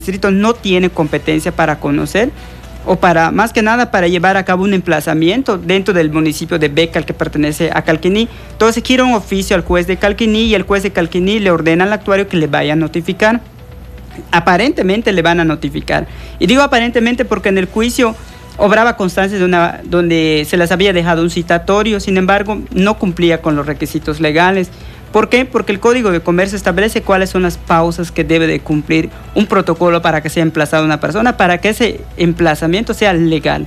distrito no tiene competencia para conocer o para, más que nada, para llevar a cabo un emplazamiento dentro del municipio de Becal que pertenece a Calquiní. Entonces quiere un oficio al juez de Calquiní y el juez de Calquiní le ordena al actuario que le vaya a notificar. Aparentemente le van a notificar. Y digo aparentemente porque en el juicio obraba constancias donde se les había dejado un citatorio, sin embargo no cumplía con los requisitos legales. ¿Por qué? Porque el Código de Comercio establece cuáles son las pausas que debe de cumplir un protocolo para que sea emplazada una persona, para que ese emplazamiento sea legal.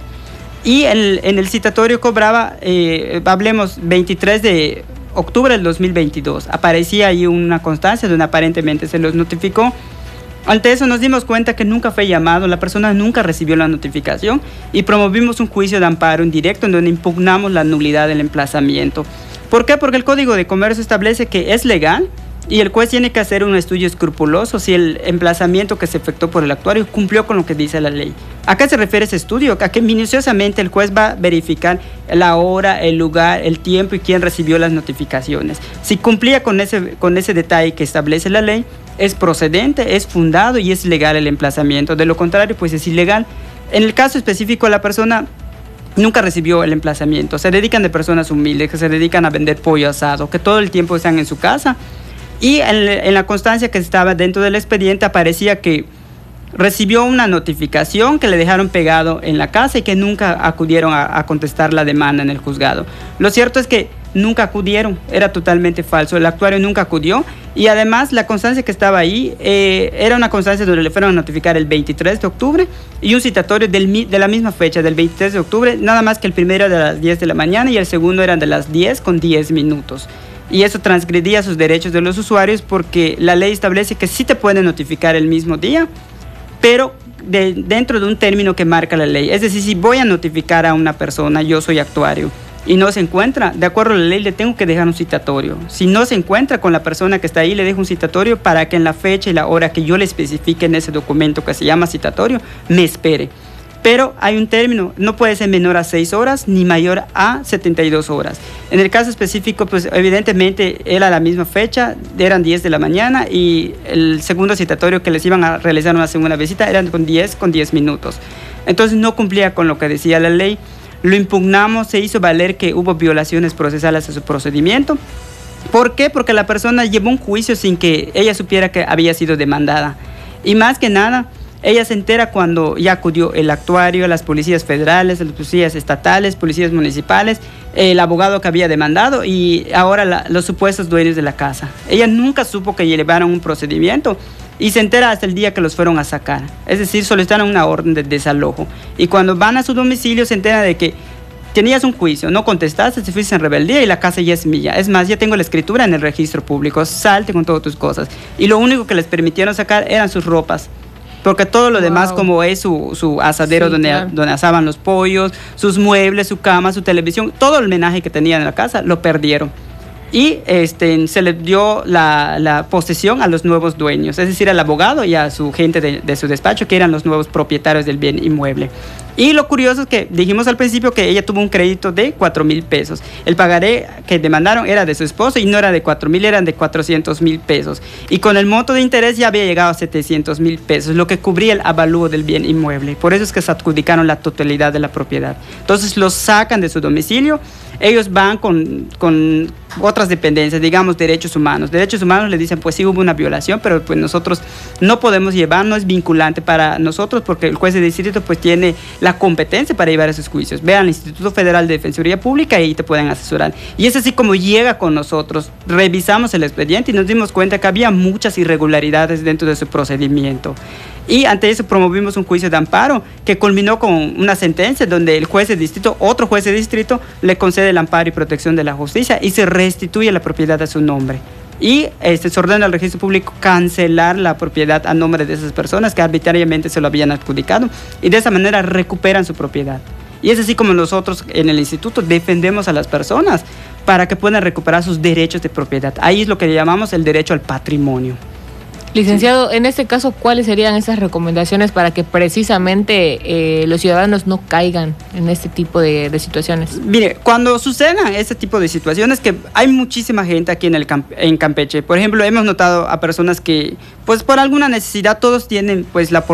Y en el citatorio cobraba, hablemos, 23 de octubre del 2022. Aparecía ahí una constancia donde aparentemente se los notificó. Ante eso nos dimos cuenta que nunca fue llamado, la persona nunca recibió la notificación y promovimos un juicio de amparo indirecto en donde impugnamos la nulidad del emplazamiento. ¿Por qué? Porque el Código de Comercio establece que es legal y el juez tiene que hacer un estudio escrupuloso si el emplazamiento que se efectuó por el actuario cumplió con lo que dice la ley. ¿A qué se refiere ese estudio? A que minuciosamente el juez va a verificar la hora, el lugar, el tiempo y quién recibió las notificaciones. Si cumplía con ese detalle que establece la ley, es procedente, es fundado y es legal el emplazamiento. De lo contrario, pues es ilegal. En el caso específico, la persona nunca recibió el emplazamiento. Se dedican de personas humildes, que se dedican a vender pollo asado, que todo el tiempo están en su casa. Y en la constancia que estaba dentro del expediente aparecía que recibió una notificación que le dejaron pegado en la casa y que nunca acudieron a contestar la demanda en el juzgado. Lo cierto es que nunca acudieron, era totalmente falso, el actuario nunca acudió y además la constancia que estaba ahí era una constancia donde le fueron a notificar el 23 de octubre y un citatorio de la misma fecha, del 23 de octubre, nada más que el primero era de las 10 de la mañana y el segundo era de las 10 con 10 minutos. Y eso transgredía sus derechos de los usuarios porque la ley establece que sí te pueden notificar el mismo día, pero dentro de un término que marca la ley. Es decir, si voy a notificar a una persona, yo soy actuario, y no se encuentra, de acuerdo a la ley le tengo que dejar un citatorio. Si no se encuentra con la persona que está ahí, le dejo un citatorio para que en la fecha y la hora que yo le especifique en ese documento que se llama citatorio, me espere. Pero hay un término, no puede ser menor a 6 horas ni mayor a 72 horas. En el caso específico, pues evidentemente era la misma fecha, eran 10 de la mañana y el segundo citatorio que les iban a realizar una segunda visita eran con 10 minutos. Entonces no cumplía con lo que decía la ley. Lo impugnamos, se hizo valer que hubo violaciones procesales a su procedimiento. ¿Por qué? Porque la persona llevó un juicio sin que ella supiera que había sido demandada. Y más que nada, ella se entera cuando ya acudió el actuario, las policías federales, las policías estatales, policías municipales, el abogado que había demandado y ahora los supuestos dueños de la casa. Ella nunca supo que llevaron un procedimiento y se entera hasta el día que los fueron a sacar. Es decir, solicitaron una orden de desalojo. Y cuando van a su domicilio se entera de que tenías un juicio, no contestaste, te fuiste en rebeldía y la casa ya es mía. Es más, ya tengo la escritura en el registro público, salte con todas tus cosas. Y lo único que les permitieron sacar eran sus ropas. Porque todo lo demás, como es su asadero, sí, donde asaban los pollos, sus muebles, su cama, su televisión, todo el menaje que tenían en la casa, lo perdieron. Y se le dio la posesión a los nuevos dueños, es decir, al abogado y a su gente de su despacho, que eran los nuevos propietarios del bien inmueble. Y lo curioso es que dijimos al principio que ella tuvo un crédito de 4,000 pesos. El pagaré que demandaron era de su esposo y no era de 4,000, eran de 400,000 pesos. Y con el monto de interés ya había llegado a 700,000 pesos, lo que cubría el avalúo del bien inmueble. Por eso es que se adjudicaron la totalidad de la propiedad. Entonces los sacan de su domicilio, ellos van con otras dependencias, digamos derechos humanos. Derechos humanos le dicen, pues sí hubo una violación, pero pues nosotros no podemos llevar, no es vinculante para nosotros porque el juez de distrito pues tiene la competencia para llevar esos juicios. Vean el Instituto Federal de Defensoría Pública y ahí te pueden asesorar. Y es así como llega con nosotros. Revisamos el expediente y nos dimos cuenta que había muchas irregularidades dentro de su procedimiento. Y ante eso promovimos un juicio de amparo que culminó con una sentencia donde el juez de distrito, otro juez de distrito, le concede el amparo y protección de la justicia y se restituye la propiedad a su nombre. Y se ordena al registro público cancelar la propiedad a nombre de esas personas que arbitrariamente se lo habían adjudicado y de esa manera recuperan su propiedad. Y es así como nosotros en el instituto defendemos a las personas para que puedan recuperar sus derechos de propiedad. Ahí es lo que llamamos el derecho al patrimonio. Licenciado, en este caso, ¿cuáles serían esas recomendaciones para que precisamente los ciudadanos no caigan en este tipo de situaciones? Mire, cuando sucedan este tipo de situaciones, que hay muchísima gente aquí en Campeche. Por ejemplo, hemos notado a personas que, pues por alguna necesidad, todos tienen pues la